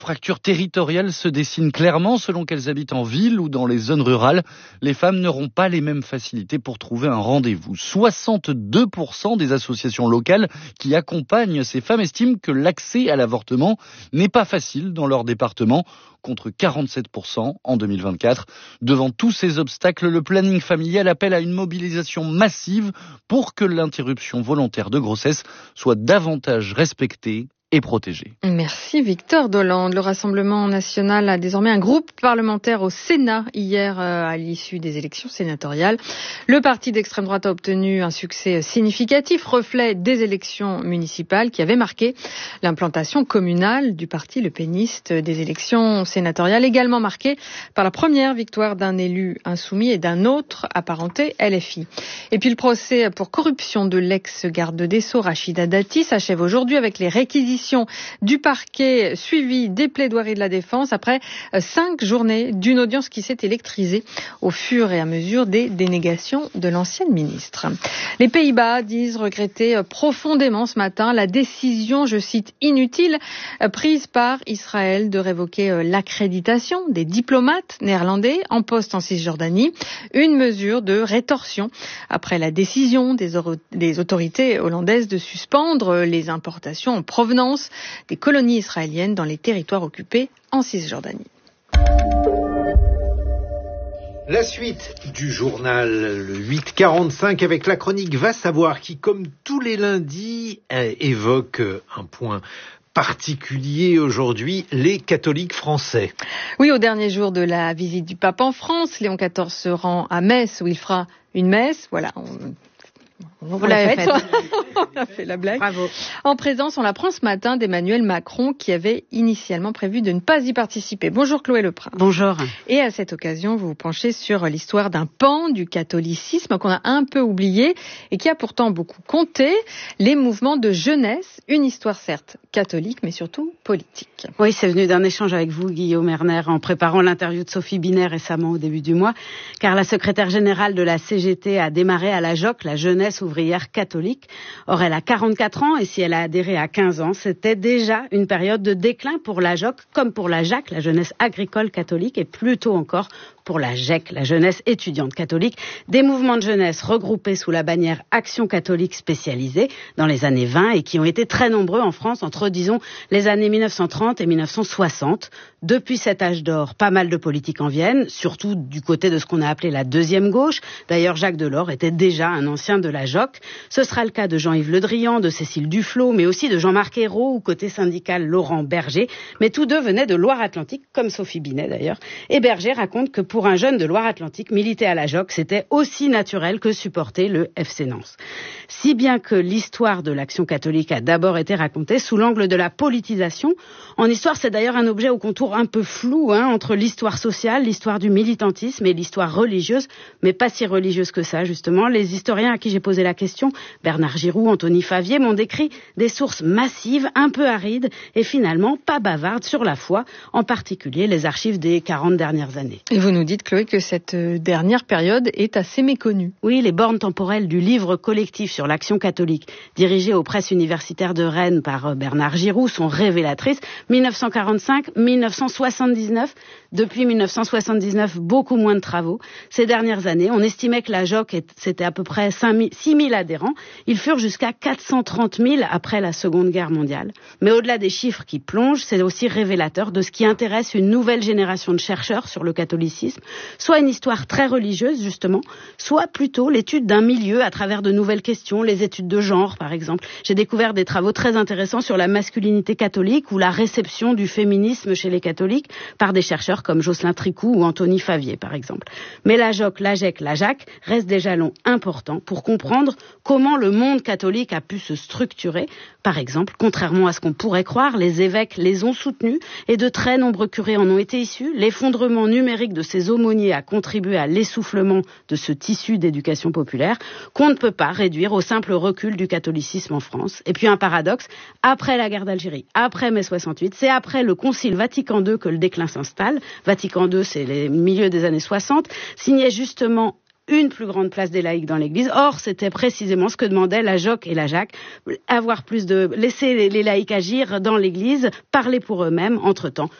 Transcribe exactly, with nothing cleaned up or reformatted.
fracture territoriale se dessine clairement selon qu'elles habitent en ville ou dans les zones rurales. Les femmes n'auront pas les mêmes facilités pour trouver un rendez-vous. soixante-deux pour cent des associations locales qui accompagnent ces femmes estiment que l'accès à l'avortement n'est pas facile dans leur département, contre quarante-sept pour cent en deux mille vingt-quatre. Devant tous ces obstacles, le planning familial appelle à une mobilisation massive pour que l'interruption volontaire de grossesse soit davantage respectée et protégée. Merci Victor Dolande. Le Rassemblement national a désormais un groupe parlementaire au Sénat hier euh, à l'issue des élections sénatoriales. Le parti d'extrême droite a obtenu un succès significatif, reflet des élections municipales qui avaient marqué l'implantation communale du parti le péniste des élections sénatoriales, également marquée par la première victoire d'un élu insoumis et d'un autre apparenté L F I. Et puis le procès pour corruption de l'ex-garde des Sceaux Rachida Dati s'achève aujourd'hui avec les réquisitions du parquet suivi des plaidoiries de la défense après cinq journées d'une audience qui s'est électrisée au fur et à mesure des dénégations de l'ancienne ministre. Les Pays-Bas disent regretter profondément ce matin la décision, je cite, inutile prise par Israël de révoquer l'accréditation des diplomates néerlandais en poste en Cisjordanie, une mesure de rétorsion après la décision des, or- des autorités hollandaises de suspendre les importations en provenance des colonies israéliennes dans les territoires occupés en Cisjordanie. La suite du journal, le huit quarante-cinq, avec la chronique Va savoir, qui, comme tous les lundis, évoque un point particulier aujourd'hui, les catholiques français. Oui, au dernier jour de la visite du pape en France, Léon quatorze se rend à Metz où il fera une messe. Voilà, on... Vous, Vous l'avez fait. On a fait la blague. Bravo. En présence, on l'apprend ce matin, d'Emmanuel Macron, qui avait initialement prévu de ne pas y participer. Bonjour Chloé Leprin. Bonjour. Et à cette occasion, vous vous penchez sur l'histoire d'un pan du catholicisme qu'on a un peu oublié et qui a pourtant beaucoup compté, les mouvements de jeunesse, une histoire certes catholique, mais surtout politique. Oui, c'est venu d'un échange avec vous, Guillaume Erner, en préparant l'interview de Sophie Binet récemment au début du mois, car la secrétaire générale de la C G T a démarré à la J O C, la jeunesse ouvrière catholique. Or, elle a quarante-quatre ans et si elle a adhéré à quinze ans, c'était déjà une période de déclin pour la J O C, comme pour la J A C, la jeunesse agricole catholique, et plutôt encore pour la J E C, la jeunesse étudiante catholique. Des mouvements de jeunesse regroupés sous la bannière Action catholique spécialisée dans les années vingt et qui ont été très nombreux en France entre, disons, les années mille neuf cent trente et mille neuf cent soixante. Depuis cet âge d'or, pas mal de politiques en viennent, surtout du côté de ce qu'on a appelé la deuxième gauche. D'ailleurs, Jacques Delors était déjà un ancien de la J O C. Ce sera le cas de Jean-Yves Le Drian, de Cécile Duflot, mais aussi de Jean-Marc Ayrault ou côté syndical Laurent Berger. Mais tous deux venaient de Loire-Atlantique, comme Sophie Binet d'ailleurs. Et Berger raconte que pour un jeune de Loire-Atlantique, militer à la J O C, c'était aussi naturel que supporter le F C Nantes. Si bien que l'histoire de l'Action catholique a d'abord été racontée sous l'angle de la politisation. En histoire, c'est d'ailleurs un objet au contour un peu flou, hein, entre l'histoire sociale, l'histoire du militantisme et l'histoire religieuse, mais pas si religieuse que ça, justement. Les historiens à qui j'ai posé la question, Bernard Giroux, Anthony Favier, m'ont décrit des sources massives, un peu arides et finalement pas bavardes sur la foi, en particulier les archives des quarante dernières années. Et vous nous dites, Chloé, que cette dernière période est assez méconnue. Oui, les bornes temporelles du livre collectif sur l'Action catholique, dirigé aux presses universitaires de Rennes par Bernard Giroux, sont révélatrices. mille neuf cent quarante-cinq, mille neuf cent soixante-dix-neuf. Depuis mille neuf cent soixante-dix-neuf, beaucoup moins de travaux. Ces dernières années, on estimait que la J O C, c'était à peu près six mille adhérents. Ils furent jusqu'à quatre cent trente mille après la Seconde Guerre mondiale. Mais au-delà des chiffres qui plongent, c'est aussi révélateur de ce qui intéresse une nouvelle génération de chercheurs sur le catholicisme. Soit une histoire très religieuse, justement, soit plutôt l'étude d'un milieu à travers de nouvelles questions, les études de genre, par exemple. J'ai découvert des travaux très intéressants sur la masculinité catholique ou la réception du féminisme chez les catholiques par des chercheurs comme Jocelyn Tricou ou Anthony Favier, par exemple. Mais la J O C, la J E C, la J A C restent des jalons importants pour comprendre comment le monde catholique a pu se structurer. Par exemple, contrairement à ce qu'on pourrait croire, les évêques les ont soutenus et de très nombreux curés en ont été issus. L'effondrement numérique de ces aumôniers a contribué à l'essoufflement de ce tissu d'éducation populaire qu'on ne peut pas réduire au simple recul du catholicisme en France. Et puis un paradoxe, après la guerre d'Algérie, après mai soixante-huit, c'est après le Concile Vatican deux que le déclin s'installe. Vatican deux, c'est les milieux des années soixante, signait justement une plus grande place des laïcs dans l'Église. Or, c'était précisément ce que demandaient la J O C et la J A C, avoir plus de, laisser les laïcs agir dans l'Église, parler pour eux-mêmes. Entre-temps,